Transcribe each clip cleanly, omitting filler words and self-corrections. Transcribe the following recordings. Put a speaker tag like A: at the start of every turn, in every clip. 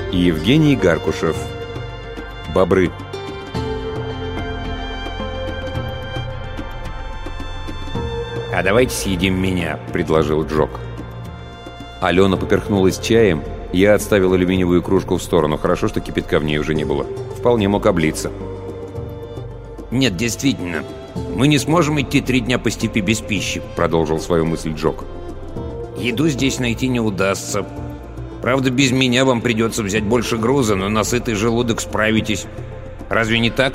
A: и Евгений Гаркушев. Бобры.
B: «А давайте съедим меня», — предложил Джок.
A: Алена поперхнулась чаем, я отставил алюминиевую кружку в сторону. Хорошо, что кипятка в ней уже не было. Вполне мог облиться.
B: «Нет, действительно, мы не сможем идти 3 дня по степи без пищи», — продолжил свою мысль Джок. «Еду здесь найти не удастся. Правда, без меня вам придется взять больше груза, но на сытый желудок справитесь. Разве не так?»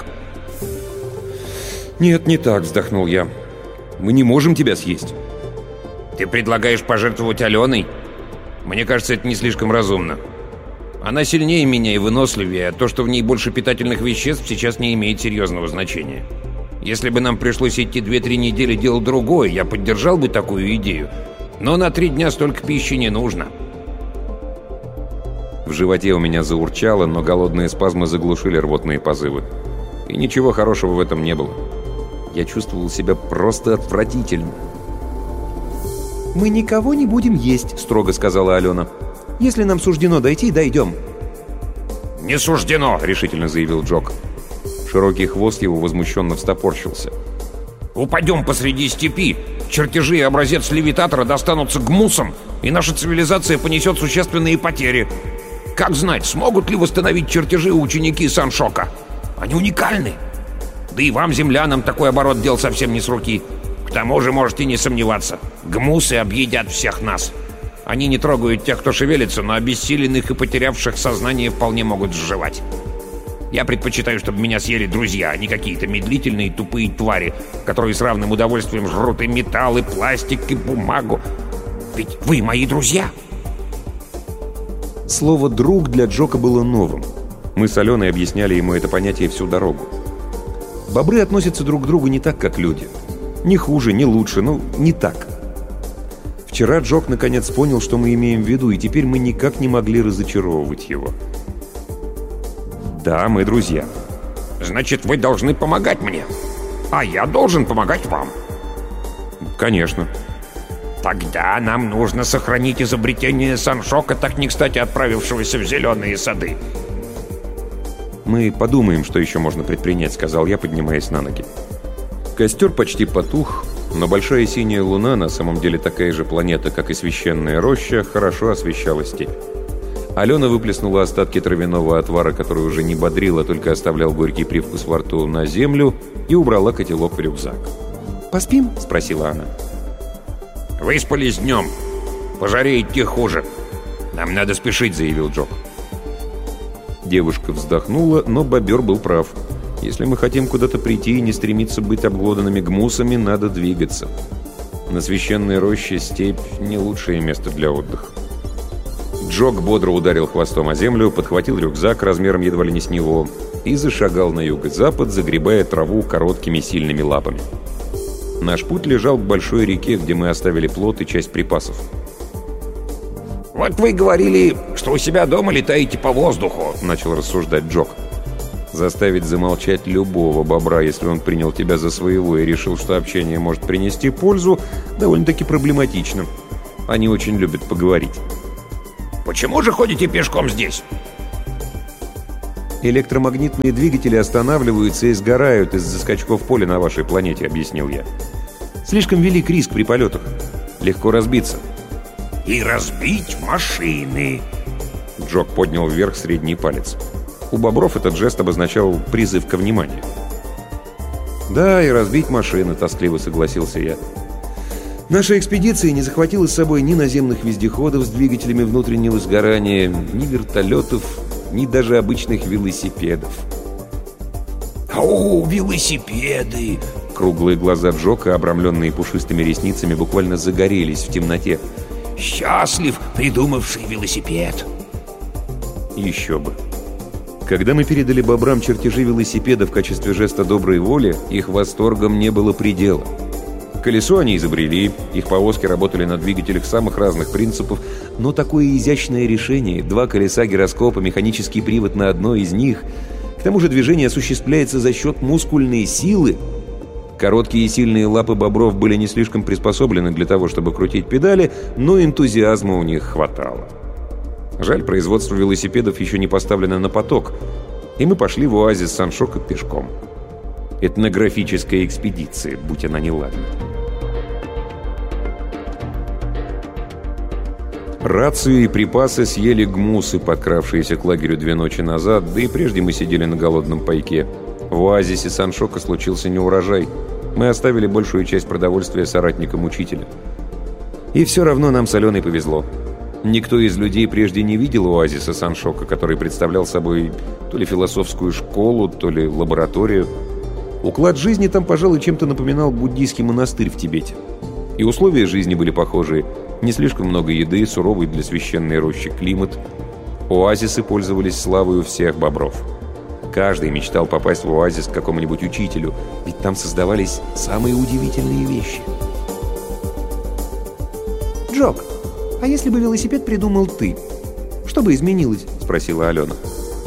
A: «Нет, не так», — вздохнул я. «Мы не можем тебя съесть».
B: «Ты предлагаешь пожертвовать Аленой? Мне кажется, это не слишком разумно. Она сильнее меня и выносливее, а то, что в ней больше питательных веществ, сейчас не имеет серьезного значения. Если бы нам пришлось идти 2-3 недели делать другое, я поддержал бы такую идею. Но на 3 дня столько пищи не нужно».
A: В животе у меня заурчало, но голодные спазмы заглушили рвотные позывы. И ничего хорошего в этом не было. Я чувствовал себя просто отвратительно.
C: «Мы никого не будем есть», — строго сказала Алена. «Если нам суждено дойти, дойдем».
B: «Не суждено», —
A: решительно заявил Джок. Широкий хвост его возмущенно встопорщился.
B: «Упадем посреди степи, чертежи и образец левитатора достанутся гмусам, и наша цивилизация понесет существенные потери. Как знать, смогут ли восстановить чертежи ученики Саншока? Они уникальны. Да и вам, землянам, такой оборот дел совсем не с руки. К тому же можете не сомневаться, гмусы объедят всех нас. Они не трогают тех, кто шевелится, но обессиленных и потерявших сознание вполне могут сживать. Я предпочитаю, чтобы меня съели друзья, а не какие-то медлительные тупые твари, которые с равным удовольствием жрут и металл, и пластик, и бумагу. Ведь вы мои друзья».
A: Слово «друг» для Джока было новым. Мы с Аленой объясняли ему это понятие всю дорогу. Бобры относятся друг к другу не так, как люди. Не хуже, не лучше, но не так. Вчера Джок наконец понял, что мы имеем в виду, и теперь мы никак не могли разочаровывать его. «Да, мы друзья».
B: «Значит, вы должны помогать мне, а я должен помогать вам».
A: «Конечно».
B: «Тогда нам нужно сохранить изобретение Саншока, так не кстати отправившегося в зеленые сады».
A: «Мы подумаем, что еще можно предпринять», — сказал я, поднимаясь на ноги. Костер почти потух, но большая синяя луна, на самом деле такая же планета, как и священная роща, хорошо освещала степь. Алена выплеснула остатки травяного отвара, который уже не бодрил, а только оставлял горький привкус во рту, на землю и убрала котелок в рюкзак.
C: «Поспим?» —
A: спросила она.
B: «Выспались днем. По жаре идти хуже. Нам надо спешить», — заявил Джок.
A: Девушка вздохнула, но бобер был прав. Если мы хотим куда-то прийти и не стремиться быть обглоданными гмусами, надо двигаться. На священной роще степь — не лучшее место для отдыха. Джок бодро ударил хвостом о землю, подхватил рюкзак размером едва ли не с него и зашагал на юго-запад, загребая траву короткими сильными лапами. Наш путь лежал к большой реке, где мы оставили плот и часть припасов.
B: «Вот вы говорили, что у себя дома летаете по воздуху», — начал рассуждать Джок.
A: Заставить замолчать любого бобра, если он принял тебя за своего и решил, что общение может принести пользу, довольно-таки проблематично. Они очень любят поговорить.
B: «Почему же ходите пешком здесь?»
A: «Электромагнитные двигатели останавливаются и сгорают из-за скачков поля на вашей планете», — объяснил я. «Слишком велик риск при полетах. Легко разбиться».
B: «И разбить машины!»
A: Джок поднял вверх средний палец. У бобров этот жест обозначал призыв ко вниманию. «Да, и разбить машины», — тоскливо согласился я. «Наша экспедиция не захватила с собой ни наземных вездеходов с двигателями внутреннего сгорания, ни вертолетов, ни даже обычных велосипедов».
B: «О, велосипеды!»
A: Круглые глаза Джока, обрамленные пушистыми ресницами, буквально загорелись в темноте.
B: «Счастлив, придумавший велосипед!»
A: Еще бы. Когда мы передали бобрам чертежи велосипеда в качестве жеста доброй воли, их восторгом не было предела. Колесо они изобрели, их повозки работали на двигателях самых разных принципов, но такое изящное решение, 2 колеса гироскопа, механический привод на одно из них, к тому же движение осуществляется за счет мускульной силы. Короткие и сильные лапы бобров были не слишком приспособлены для того, чтобы крутить педали, но энтузиазма у них хватало. Жаль, производство велосипедов еще не поставлено на поток, и мы пошли в оазис Саншока пешком. Этнографическая экспедиция, будь она неладна. Рацию и припасы съели гмусы, подкравшиеся к лагерю 2 ночи назад, да и прежде мы сидели на голодном пайке. В оазисе Саншока случился неурожай. Мы оставили большую часть продовольствия соратникам учителя. И все равно нам с Аленой повезло. Никто из людей прежде не видел оазиса Саншока, который представлял собой то ли философскую школу, то ли лабораторию. Уклад жизни там, пожалуй, чем-то напоминал буддийский монастырь в Тибете. И условия жизни были похожие. Не слишком много еды, суровый для священной рощи климат. Оазисы пользовались славой у всех бобров. Каждый мечтал попасть в оазис к какому-нибудь учителю, ведь там создавались самые удивительные вещи.
C: «Джок, а если бы велосипед придумал ты, что бы изменилось?» — спросила Алена.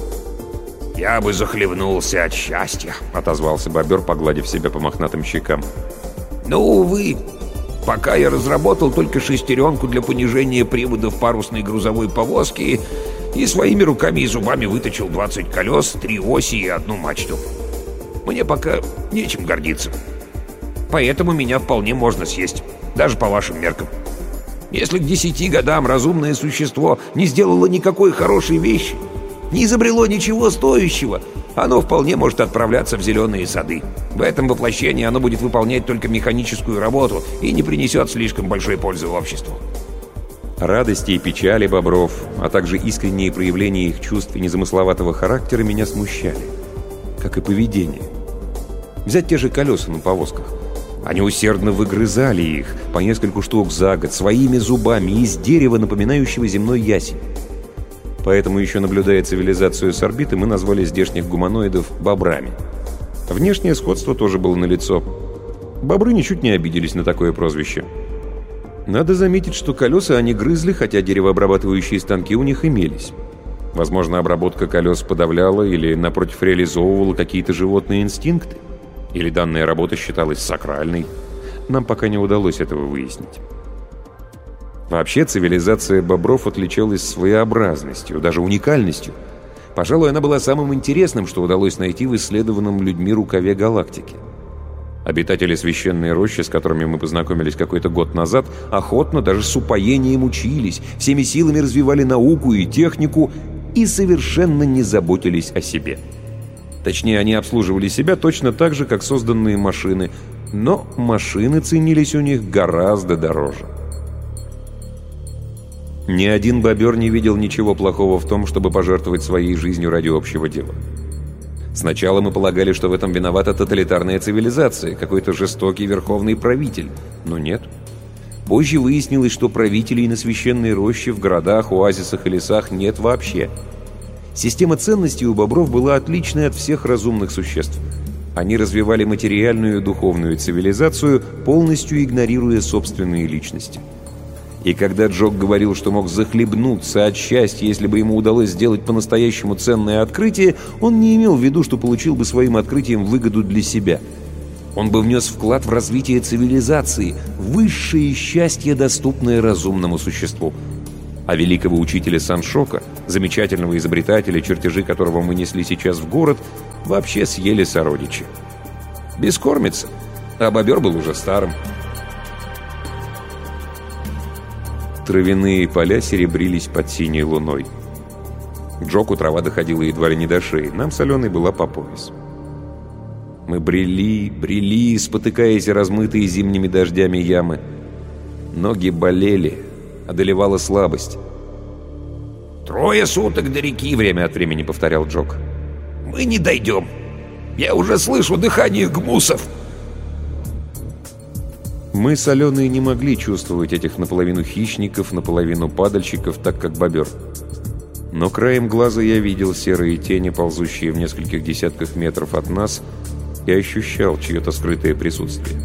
B: «Я бы захлебнулся от счастья»,
A: — отозвался бобер, погладив себя по мохнатым щекам.
B: «Но, увы, пока я разработал только шестеренку для понижения приводов парусной грузовой повозки и своими руками и зубами выточил 20 колес, 3 оси и 1 мачту. Мне пока нечем гордиться. Поэтому меня вполне можно съесть, даже по вашим меркам. Если к 10 годам разумное существо не сделало никакой хорошей вещи, не изобрело ничего стоящего, оно вполне может отправляться в зеленые сады. В этом воплощении оно будет выполнять только механическую работу и не принесет слишком большой пользы обществу».
A: Радости и печали бобров, а также искренние проявления их чувств и незамысловатого характера меня смущали, как и поведение. Взять те же колеса на повозках. Они усердно выгрызали их, по нескольку штук за год, своими зубами, из дерева, напоминающего земной ясень. Поэтому, еще наблюдая цивилизацию с орбиты, мы назвали здешних гуманоидов бобрами. Внешнее сходство тоже было налицо. Бобры ничуть не обиделись на такое прозвище. Надо заметить, что колеса они грызли, хотя деревообрабатывающие станки у них имелись. Возможно, обработка колес подавляла или, напротив, реализовывала какие-то животные инстинкты. Или данная работа считалась сакральной. Нам пока не удалось этого выяснить. Вообще, цивилизация бобров отличалась своеобразностью, даже уникальностью. Пожалуй, она была самым интересным, что удалось найти в исследованном людьми рукаве галактики. Обитатели священной рощи, с которыми мы познакомились какой-то год назад, охотно, даже с упоением учились, всеми силами развивали науку и технику и совершенно не заботились о себе. Точнее, они обслуживали себя точно так же, как созданные машины, но машины ценились у них гораздо дороже. Ни один бобер не видел ничего плохого в том, чтобы пожертвовать своей жизнью ради общего дела. Сначала мы полагали, что в этом виновата тоталитарная цивилизация, какой-то жестокий верховный правитель. Но нет. Позже выяснилось, что правителей на священной роще в городах, оазисах и лесах нет вообще. Система ценностей у бобров была отличной от всех разумных существ. Они развивали материальную и духовную цивилизацию, полностью игнорируя собственные личности. И когда Джок говорил, что мог захлебнуться от счастья, если бы ему удалось сделать по-настоящему ценное открытие, он не имел в виду, что получил бы своим открытием выгоду для себя. Он бы внес вклад в развитие цивилизации, высшее счастье, доступное разумному существу. А великого учителя Саншока, замечательного изобретателя, чертежи которого мы несли сейчас в город, вообще съели сородичи. Бескормица, а бобер был уже старым. Травяные поля серебрились под синей луной. Джоку трава доходила едва ли не до шеи, нам с Аленой была по пояс. Мы брели, спотыкаясь о размытые зимними дождями ямы. Ноги болели, одолевала слабость.
B: 3 суток до реки,
A: время от времени повторял Джок.
B: Мы не дойдем. Я уже слышу дыхание гмусов.
A: Мы с Аленой не могли чувствовать этих наполовину хищников, наполовину падальщиков, так как бобер. Но краем глаза я видел серые тени, ползущие в нескольких десятках метров от нас, и ощущал чье-то скрытое присутствие.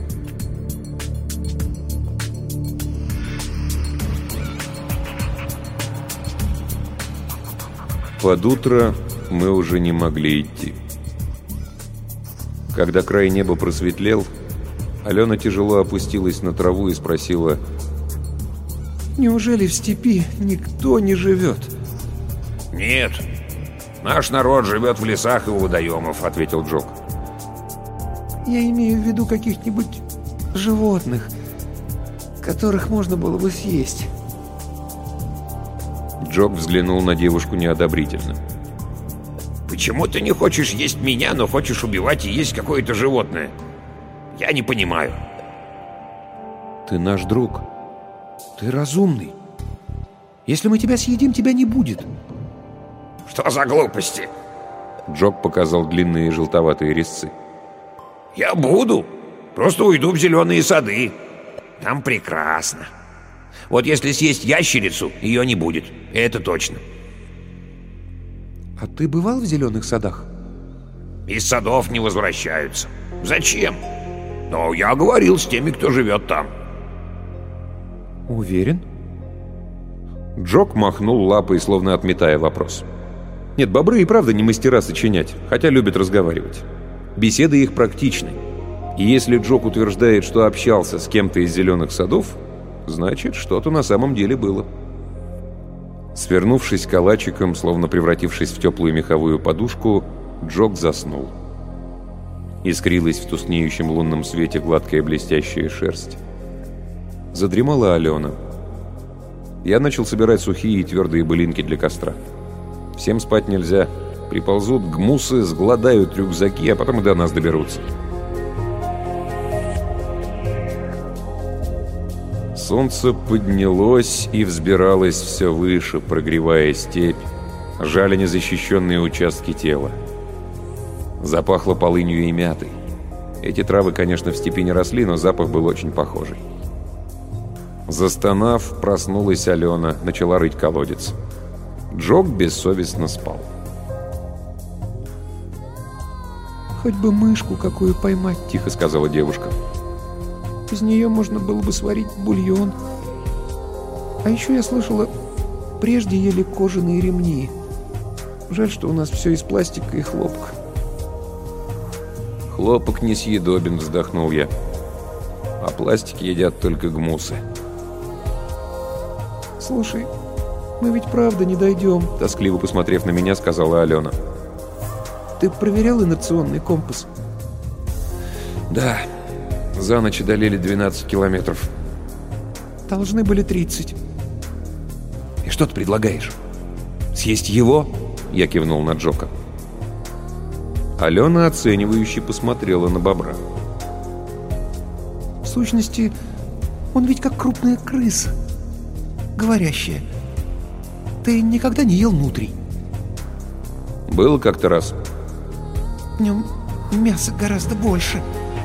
A: Под утро мы уже не могли идти. Когда край неба просветлел, Алена тяжело опустилась на траву и спросила:
C: «Неужели в степи никто не живет?»
B: «Нет, наш народ живет в лесах и у водоемов», — ответил Джок.
C: Я имею в виду каких-нибудь животных, которых можно было бы съесть.
A: Джок взглянул на девушку неодобрительно.
B: «Почему ты не хочешь есть меня, но хочешь убивать и есть какое-то животное? Я не понимаю».
C: Ты наш друг. Ты разумный. Если мы тебя съедим, тебя не будет.
B: «Что за глупости?»
A: Джок показал длинные желтоватые резцы.
B: «Я буду. Просто уйду в зеленые сады. Там прекрасно. Вот если съесть ящерицу, ее не будет. Это точно».
C: А ты бывал в зеленых садах?
B: Из садов не возвращаются. Зачем? Но я говорил с теми, кто живет там.
C: Уверен?
A: Джок махнул лапой, словно отметая вопрос. Нет, бобры и правда не мастера сочинять, хотя любят разговаривать. Беседы их практичны. И если Джок утверждает, что общался с кем-то из зеленых садов, значит, что-то на самом деле было. Свернувшись калачиком, словно превратившись в теплую меховую подушку, Джок заснул. Искрилась в тускнеющем лунном свете гладкая блестящая шерсть. Задремала Алена. Я начал собирать сухие и твердые былинки для костра. Всем спать нельзя. Приползут гмусы, сгладают рюкзаки, а потом и до нас доберутся. Солнце поднялось и взбиралось все выше, прогревая степь, жали незащищенные участки тела. Запахло полынью и мятой. Эти травы, конечно, в степи не росли, но запах был очень похожий. Застонав, проснулась Алена, начала рыть колодец. Джок бессовестно спал.
C: «Хоть бы мышку какую поймать», — тихо сказала девушка. «Из нее можно было бы сварить бульон. А еще я слышала, прежде ели кожаные ремни. Жаль, что у нас все из пластика и хлопка».
A: «Хлопок несъедобен», — вздохнул я. «А пластик едят только гмусы».
C: «Слушай, мы ведь правда не дойдем», —
A: тоскливо посмотрев на меня, сказала Алена.
C: «Ты проверял инерционный компас?»
A: «Да, за ночь одолели 12 километров».
C: «Должны были 30.
A: «И что ты предлагаешь? Съесть его?» — я кивнул на Джока. Алена оценивающе посмотрела на бобра.
C: «В сущности, он ведь как крупная крыса. Говорящая. Ты никогда не ел нутрий?»
A: «Было как-то раз».
C: «В нем мяса гораздо больше».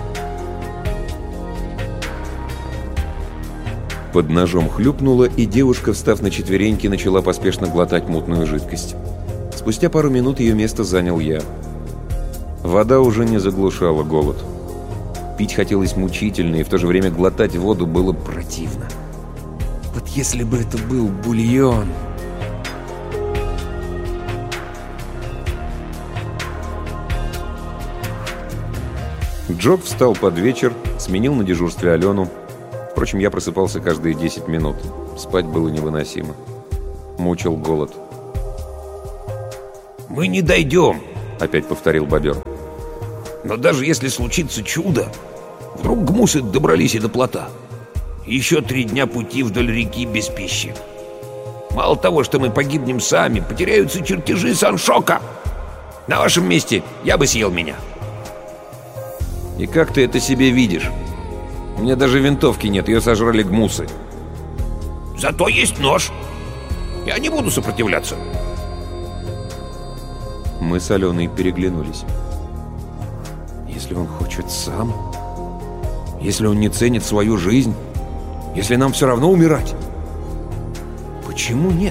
A: Под ножом хлюпнуло, и девушка, встав на четвереньки, начала поспешно глотать мутную жидкость. Спустя пару минут ее место занял я. Вода уже не заглушала голод. Пить хотелось мучительно, и в то же время глотать воду было противно. Вот если бы это был бульон... Джок встал под вечер, сменил на дежурстве Алену. Впрочем, я просыпался каждые 10 минут. Спать было невыносимо. Мучил голод.
B: «Мы не дойдем»,
A: — опять повторил бобер.
B: «Но даже если случится чудо, вдруг гмусы добрались и до плота. Еще 3 дня пути вдоль реки без пищи. Мало того, что мы погибнем сами, потеряются чертежи Саншока. На вашем месте я бы съел меня».
A: «И как ты это себе видишь? У меня даже винтовки нет, ее сожрали гмусы».
B: «Зато есть нож. Я не буду сопротивляться».
A: Мы с Аленой переглянулись. Если он хочет сам? Если он не ценит свою жизнь? Если нам все равно умирать? Почему нет?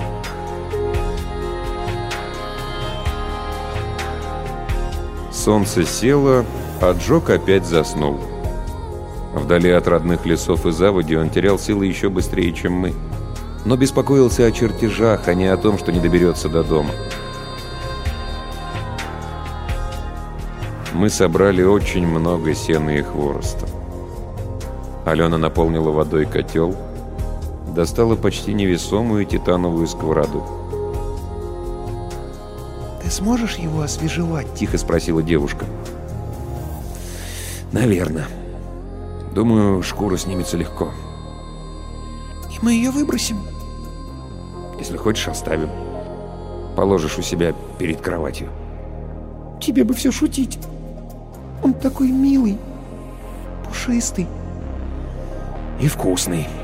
A: Солнце село, а Джок опять заснул. Вдали от родных лесов и заводи он терял силы еще быстрее, чем мы. Но беспокоился о чертежах, а не о том, что не доберется до дома. Мы собрали очень много сена и хвороста. Алена наполнила водой котел, достала почти невесомую титановую сковороду.
C: «Ты сможешь его освежевать?» — тихо спросила девушка.
A: «Наверное. Думаю, шкура снимется легко.
C: «И мы ее выбросим?»
A: Если хочешь, оставим. Положишь у себя перед кроватью».
C: «Тебе бы все шутить. Он такой милый, пушистый».
A: «И вкусный».